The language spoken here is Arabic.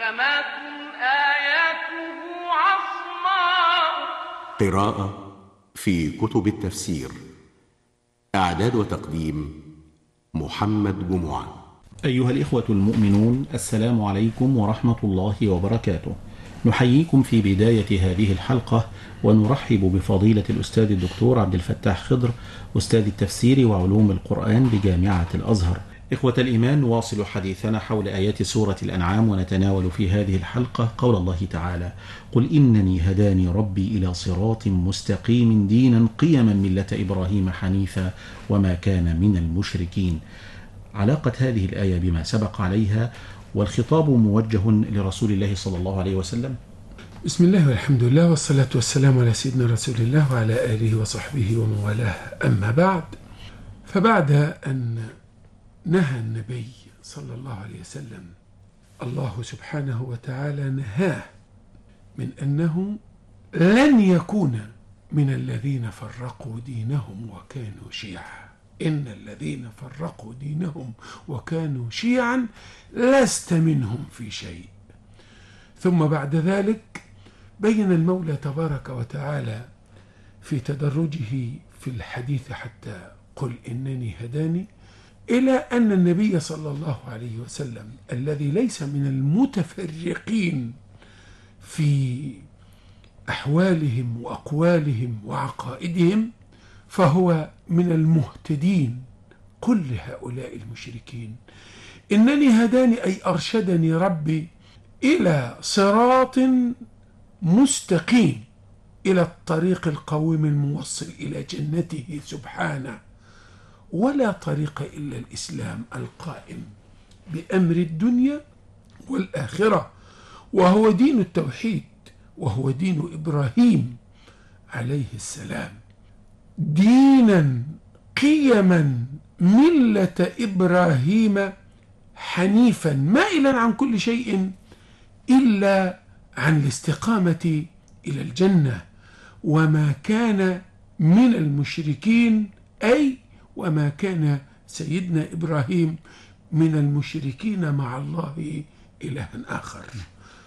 محكمات آياته عصماء. قراءة في كتب التفسير. إعداد وتقديم محمد جمعة. أيها الإخوة المؤمنون، السلام عليكم ورحمة الله وبركاته. نحييكم في بداية هذه الحلقة ونرحب بفضيلة الأستاذ الدكتور عبد الفتاح خضر، أستاذ التفسير وعلوم القرآن بجامعة الأزهر. إخوة الإيمان، نواصل حديثنا حول آيات سورة الأنعام، ونتناول في هذه الحلقة قول الله تعالى: قل إنني هداني ربي إلى صراط مستقيم دينا قيما ملة إبراهيم حنيفا وما كان من المشركين. علاقة هذه الآية بما سبق عليها، والخطاب موجه لرسول الله صلى الله عليه وسلم. بسم الله والحمد لله والصلاة والسلام على سيدنا رسول الله وعلى آله وصحبه ومن والاه، أما بعد، فبعد أن نهى النبي صلى الله عليه وسلم الله سبحانه وتعالى نهاه من أنه لن يكون من الذين فرقوا دينهم وكانوا شيعا، إن الذين فرقوا دينهم وكانوا شيعا لست منهم في شيء. ثم بعد ذلك بين المولى تبارك وتعالى في تدرجه في الحديث حتى قل إنني هداني، إلى أن النبي صلى الله عليه وسلم الذي ليس من المتفرقين في أحوالهم وأقوالهم وعقائدهم، فهو من المهتدين. قل لهؤلاء المشركين إنني هداني أي أرشدني ربي إلى صراط مستقيم، إلى الطريق القويم الموصل إلى جنته سبحانه، ولا طريق إلا الإسلام القائم بأمر الدنيا والآخرة، وهو دين التوحيد، وهو دين إبراهيم عليه السلام، دينا قيما ملة إبراهيم حنيفا مائلا عن كل شيء إلا عن الاستقامة إلى الجنة، وما كان من المشركين، أي وما كان سيدنا إبراهيم من المشركين مع الله إلها آخر.